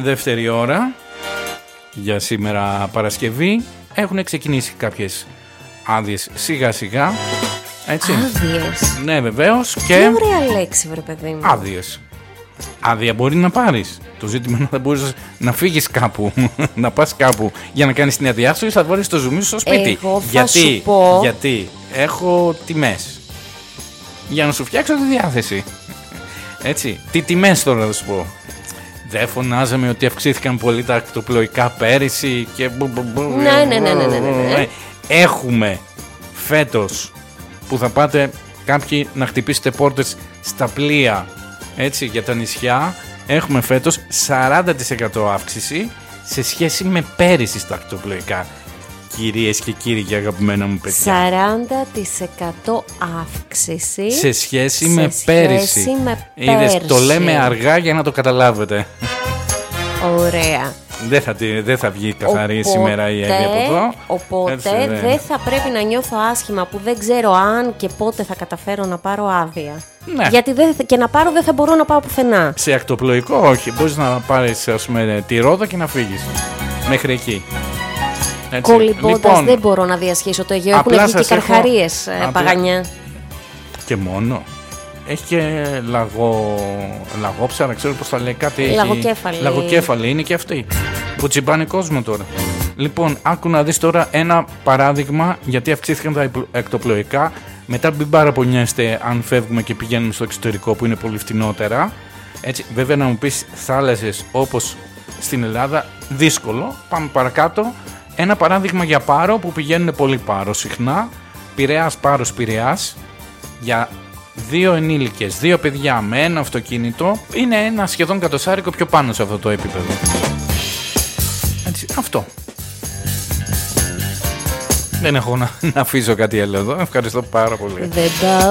δεύτερη ώρα για σήμερα Παρασκευή. Έχουν ξεκινήσει κάποιες άδειες σιγά σιγά. Έτσι. Άδειες. Ναι, βεβαίως. Και ωραία λέξη, βρε παιδί μου. Άδειες. Άδεια μπορεί να πάρεις. Το ζήτημα είναι να μπορείς να φύγεις κάπου, να πας κάπου για να κάνεις την άδειά σου ή θα βάλεις το ζουμί σου στο σπίτι. Εγώ θα σου πω... Γιατί έχω τιμές για να σου φτιάξω τη διάθεση. Έτσι. Τι τιμές τώρα θα σου πω. Δεν φωνάζαμε ότι αυξήθηκαν πολύ τα ακτοπλοϊκά πέρυσι και... Ναι. Έχουμε φέτος που θα πάτε κάποιοι να χτυπήσετε πόρτες στα πλοία, έτσι, για τα νησιά. Έχουμε φέτος 40% αύξηση σε σχέση με πέρυσι στα ακτοπλοϊκά. Κυρίες και κύριοι και αγαπημένα μου παιδιά, 40% αύξηση σε σχέση με πέρυσι. Είδες, το λέμε αργά για να το καταλάβετε. Ωραία. Δεν θα βγει καθαρή σήμερα η Εύη από εδώ. Οπότε δεν θα πρέπει να νιώθω άσχημα που δεν ξέρω αν και πότε θα καταφέρω να πάρω άδεια. Ναι. Γιατί και να πάρω δεν θα μπορώ να πάω πουθενά. Σε ακτοπλοϊκό όχι. Μπορείς να πάρεις, ας πούμε, τη Ρόδο και να φύγεις μέχρι εκεί. Κολυμπώντας λοιπόν, δεν μπορώ να διασχίσω το Αιγαίο. Έχουν βγει και καρχαρίες παγανιά. Και μόνο. Έχει και λαγόψαρα, ξέρω πώς θα λέει, κάτι. Λαγοκέφαλη είναι και αυτή που τσιμπάνε κόσμο τώρα. Λοιπόν, άκου να δεις τώρα ένα παράδειγμα γιατί αυξήθηκαν τα ακτοπλοϊκά. Μετά μην παραπονιέστε αν φεύγουμε και πηγαίνουμε στο εξωτερικό που είναι πολύ φτηνότερα. Έτσι, βέβαια να μου πεις θάλασσες όπως στην Ελλάδα, δύσκολο. Πάμε παρακάτω. Ένα παράδειγμα για Πάρο που πηγαίνουν πολύ Πάρο συχνά. Πειραιάς, Πάρος, Πειραιάς. Για 2 ενήλικες, 2 παιδιά με ένα αυτοκίνητο είναι ένα σχεδόν κατοσάρικο πιο πάνω σε αυτό το επίπεδο. Έτσι, αυτό. Δεν έχω να αφήσω κάτι άλλο εδώ. Ευχαριστώ πάρα πολύ.